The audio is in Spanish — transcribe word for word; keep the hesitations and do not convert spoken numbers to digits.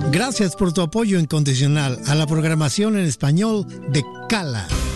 Gracias por tu apoyo incondicional a la programación en español de Cala.